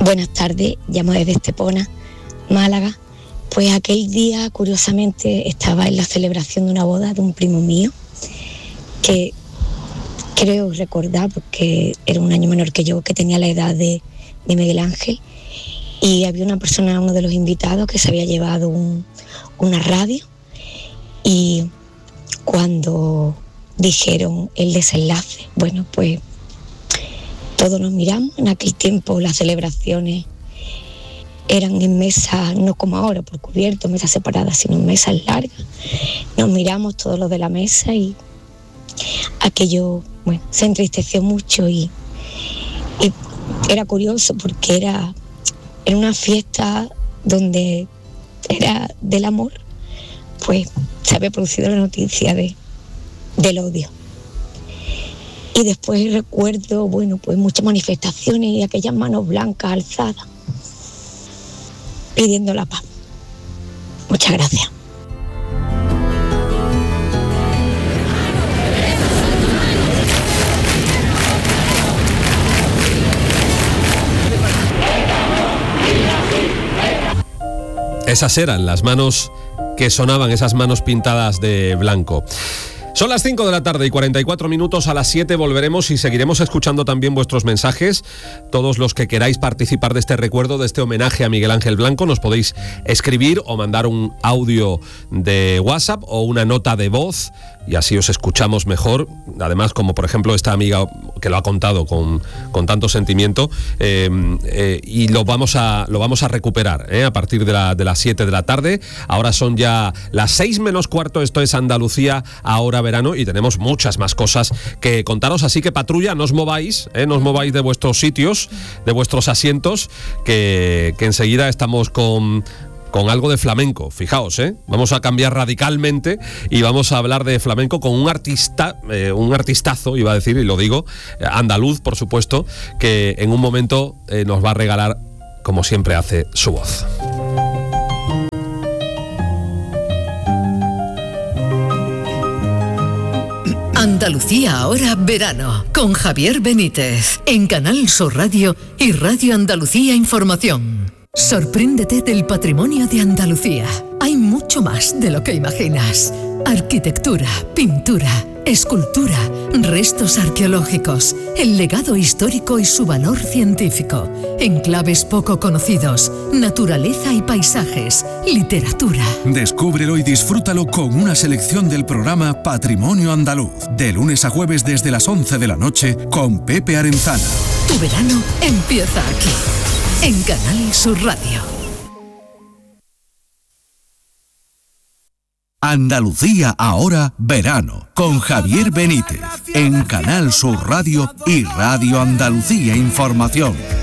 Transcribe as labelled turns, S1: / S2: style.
S1: Buenas tardes, llamo desde Estepona, Málaga. Pues aquel día, curiosamente, estaba en la celebración de una boda de un primo mío, que creo recordar, porque era un año menor que yo, que tenía la edad de Miguel Ángel, y había una persona, uno de los invitados, que se había llevado una radio, y cuando dijeron el desenlace, bueno, pues todos nos miramos. En aquel tiempo las celebraciones eran en mesas, no como ahora, por cubierto, mesas separadas, sino en mesas largas. Nos miramos todos los de la mesa y aquello, bueno, se entristeció mucho y era curioso porque era una fiesta donde era del amor, pues se había producido la noticia del odio. Y después recuerdo, bueno, pues muchas manifestaciones y aquellas manos blancas alzadas pidiendo la paz. Muchas gracias.
S2: Esas eran las manos que sonaban, esas manos pintadas de blanco. Son las 5 de la tarde y 44 minutos, a las 7 volveremos y seguiremos escuchando también vuestros mensajes. Todos los que queráis participar de este recuerdo, de este homenaje a Miguel Ángel Blanco, nos podéis escribir o mandar un audio de WhatsApp o una nota de voz y así os escuchamos mejor. Además, como por ejemplo esta amiga que lo ha contado con tanto sentimiento, y lo vamos a recuperar a partir de las 7 de la tarde. Ahora son ya las 6 menos cuarto, esto es Andalucía Ahora Verano y tenemos muchas más cosas que contaros, así que patrulla, no os mováis de vuestros sitios, de vuestros asientos, que enseguida estamos con algo de flamenco. Fijaos, vamos a cambiar radicalmente y vamos a hablar de flamenco con un artistazo, iba a decir, y lo digo, andaluz, por supuesto, que en un momento nos va a regalar, como siempre hace, su voz.
S3: Andalucía Ahora Verano, con Javier Benítez, en Canal Sur Radio y Radio Andalucía Información. Sorpréndete del patrimonio de Andalucía. Hay mucho más de lo que imaginas. Arquitectura, pintura, escultura, restos arqueológicos, el legado histórico y su valor científico, enclaves poco conocidos, naturaleza y paisajes, literatura.
S4: Descúbrelo y disfrútalo con una selección del programa Patrimonio Andaluz, de lunes a jueves desde las 11 de la noche con Pepe Arenzana.
S3: Tu verano empieza aquí, en Canal Sur Radio.
S4: Andalucía Ahora Verano, con Javier Benítez, en Canal Sur Radio y Radio Andalucía Información.